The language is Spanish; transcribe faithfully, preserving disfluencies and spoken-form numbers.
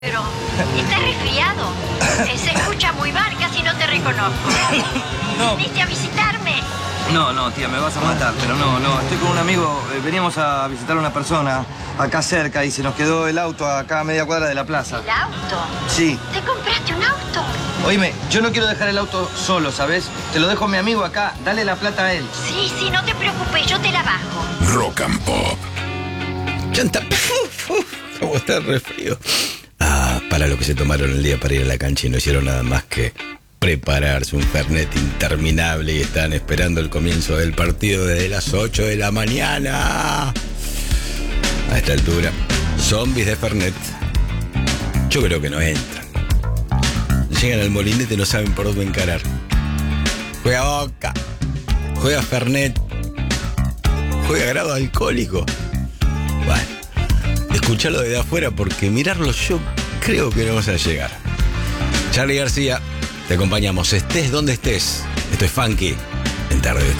Pero estás resfriado. Eh, Se escucha muy mal, casi no te reconozco. No. ¿Viniste a visitarme? No, no, tía, me vas a matar, pero no, no, estoy con un amigo, eh, veníamos a visitar a una persona acá cerca y se nos quedó el auto acá a media cuadra de la plaza. ¿El auto? Sí. ¿Te compraste un auto? Oíme, yo no quiero dejar el auto solo, ¿sabes? Te lo dejo a mi amigo acá, dale la plata a él. Sí, sí, no te preocupes, yo te la bajo. Rock and Pop. Chanta. ¿Cómo está el resfrío? Ah, para lo que se tomaron el día para ir a la cancha y no hicieron nada más que prepararse un fernet interminable y están esperando el comienzo del partido desde las ocho de la mañana. A esta altura, zombies de fernet. Yo creo que no entran. Llegan al molinete y no saben por dónde encarar. Juega Boca, juega fernet, juega grado alcohólico. Bueno, escucharlo desde afuera porque mirarlo yo creo que no vamos a llegar. Charly García, te acompañamos, estés donde estés. Esto es Funky en Tarde de